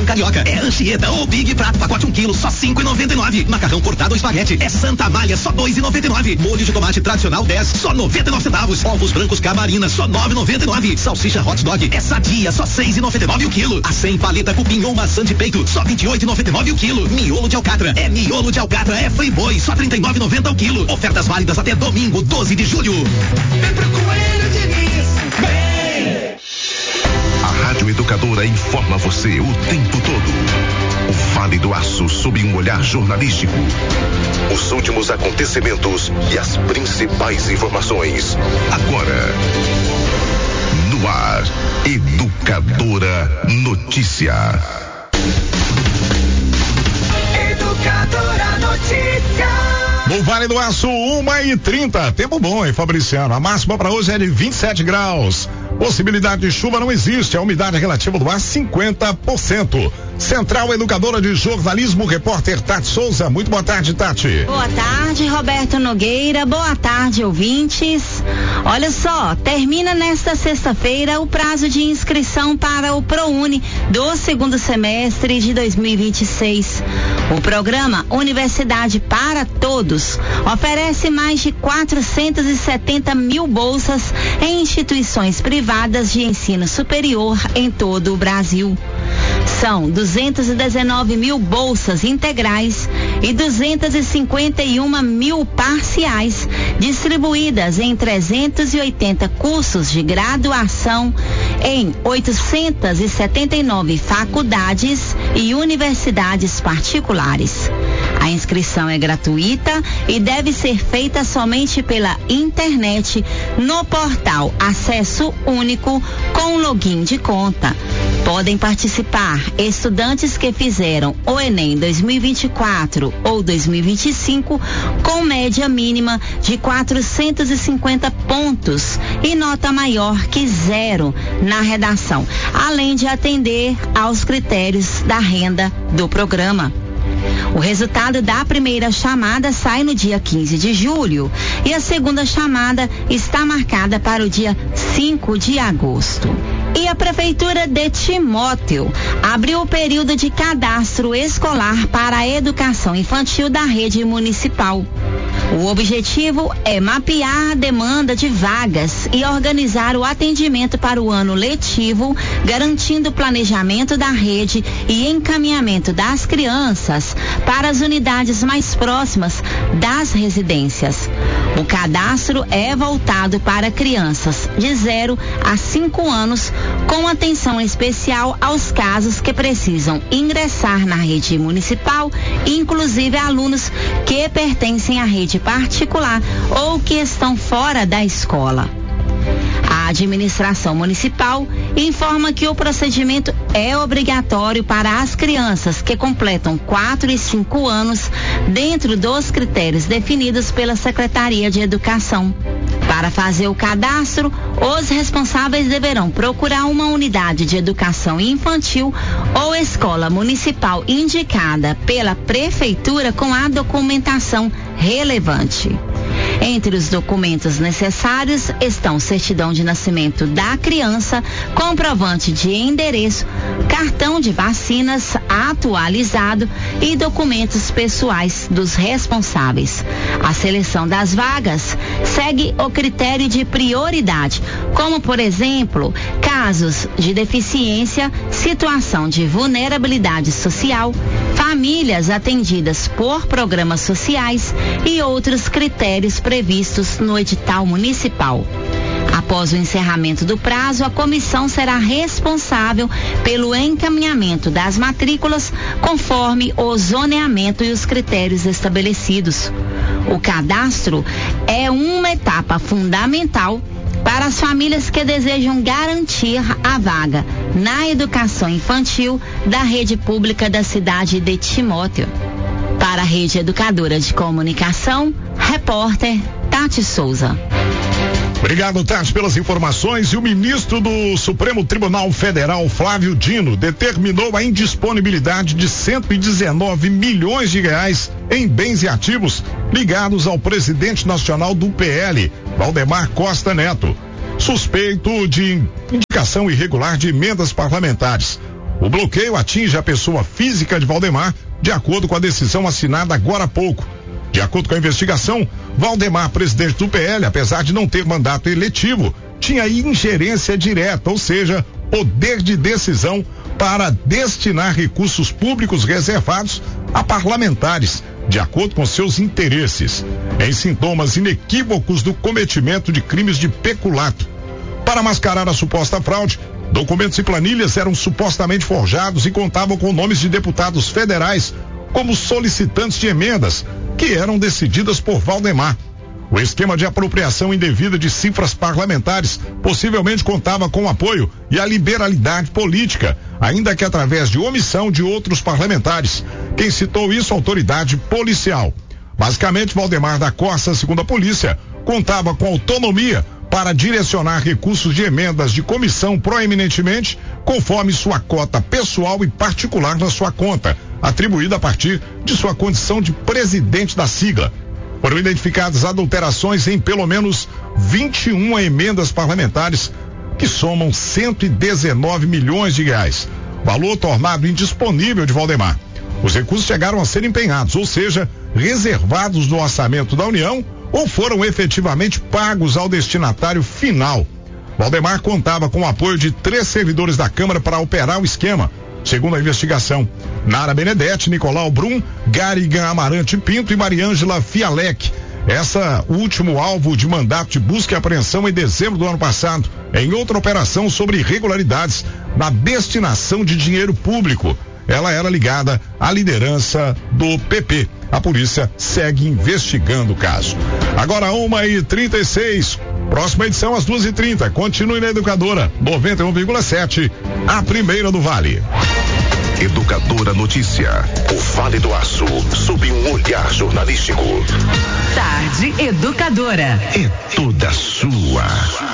carioca é Anchieta ou Big Prato, pacote 1 quilo, só 5,99. Macarrão cortado ou espaguete é Santa Amália, só 2,99. Molho de tomate tradicional 10, só 99 centavos. Ovos brancos Camarina, só 9,99. Salsicha hot dog é Sadia, só 6,99 o quilo. A 100 paleta cupim ou maçã de peito, só 28,99 o quilo. Miolo de alcatra é Friboi, só 39,90 o quilo. Ofertas válidas até domingo, 12 de julho. Vem pro Coelho Diniz, vem! A Rádio Educadora informa você o tempo todo. O Vale do Aço sob um olhar jornalístico. Os últimos acontecimentos e as principais informações. Agora, no ar, Educadora Notícia. Educadora Notícia. No Vale do Aço, 1h30. Tempo bom, hein, Fabriciano? A máxima para hoje é de 27 graus. Possibilidade de chuva não existe. A umidade relativa do ar, 50%. Central Educadora de Jornalismo, repórter Tati Souza. Muito boa tarde, Tati. Boa tarde, Roberto Nogueira. Boa tarde, ouvintes. Olha só, termina nesta sexta-feira o prazo de inscrição para o ProUni do segundo semestre de 2026. O programa Universidade para Todos oferece mais de 470 mil bolsas em instituições privadas de ensino superior em todo o Brasil. São 219 mil bolsas integrais e 251 mil parciais, distribuídas em 380 cursos de graduação em 879 faculdades e universidades particulares. A inscrição é gratuita e deve ser feita somente pela internet no portal Acesso Único com login de conta. Podem participar estudantes que fizeram o Enem 2024 ou 2025 com média mínima de 450 pontos e nota maior que 0 na redação, além de atender aos critérios da renda do programa. O resultado da primeira chamada sai no dia 15 de julho e a segunda chamada está marcada para o dia 5 de agosto. E a Prefeitura de Timóteo abriu o período de cadastro escolar para a educação infantil da rede municipal. O objetivo é mapear a demanda de vagas e organizar o atendimento para o ano letivo, garantindo o planejamento da rede e encaminhamento das crianças para as unidades mais próximas das residências. O cadastro é voltado para crianças de 0 a 5 anos, com atenção especial aos casos que precisam ingressar na rede municipal, inclusive alunos que pertencem à rede particular ou que estão fora da escola. A administração municipal informa que o procedimento é obrigatório para as crianças que completam 4 e 5 anos, dentro dos critérios definidos pela Secretaria de Educação. Para fazer o cadastro, os responsáveis deverão procurar uma unidade de educação infantil ou escola municipal indicada pela Prefeitura com a documentação relevante. Entre os documentos necessários estão certidão de nascimento da criança, comprovante de endereço, cartão de vacinas atualizado e documentos pessoais dos responsáveis. A seleção das vagas segue o critério de prioridade, como, por exemplo, casos de deficiência, situação de vulnerabilidade social, famílias atendidas por programas sociais e outros critérios previstos no edital municipal. Após o encerramento do prazo, a comissão será responsável pelo encaminhamento das matrículas conforme o zoneamento e os critérios estabelecidos. O cadastro é uma etapa fundamental para as famílias que desejam garantir a vaga na educação infantil da rede pública da cidade de Timóteo. Para a Rede Educadora de Comunicação, repórter Tati Souza. Obrigado, Tati, pelas informações. E o ministro do Supremo Tribunal Federal, Flávio Dino, determinou a indisponibilidade de 119 milhões de reais em bens e ativos ligados ao presidente nacional do PL, Valdemar Costa Neto, suspeito de indicação irregular de emendas parlamentares. O bloqueio atinge a pessoa física de Valdemar, de acordo com a decisão assinada agora há pouco. De acordo com a investigação, Valdemar, presidente do PL, apesar de não ter mandato eletivo, tinha ingerência direta, ou seja, poder de decisão para destinar recursos públicos reservados a parlamentares, de acordo com seus interesses, em sintomas inequívocos do cometimento de crimes de peculato. Para mascarar a suposta fraude, documentos e planilhas eram supostamente forjados e contavam com nomes de deputados federais como solicitantes de emendas, que eram decididas por Valdemar. O esquema de apropriação indevida de cifras parlamentares possivelmente contava com o apoio e a liberalidade política, ainda que através de omissão de outros parlamentares. Quem citou isso? A autoridade policial. Basicamente, Valdemar da Costa, segundo a polícia, contava com autonomia para direcionar recursos de emendas de comissão proeminentemente conforme sua cota pessoal e particular na sua conta, atribuída a partir de sua condição de presidente da sigla. Foram identificadas adulterações em pelo menos 21 emendas parlamentares, que somam 119 milhões de reais, valor tornado indisponível de Valdemar. Os recursos chegaram a ser empenhados, ou seja, reservados no orçamento da União, ou foram efetivamente pagos ao destinatário final. Valdemar contava com o apoio de 3 servidores da Câmara para operar o esquema, segundo a investigação: Nara Benedetti, Nicolau Brum, Garigan Amarante Pinto e Mariângela Fialec. Essa último alvo de mandato de busca e apreensão em dezembro do ano passado, em outra operação sobre irregularidades na destinação de dinheiro público. Ela era ligada à liderança do PP. A polícia segue investigando o caso. Agora 1h36. Próxima edição às 2h30. Continue na Educadora 91,7, a primeira do Vale. Educadora Notícia. O Vale do Aço, sob um olhar jornalístico. Tarde Educadora. É toda sua.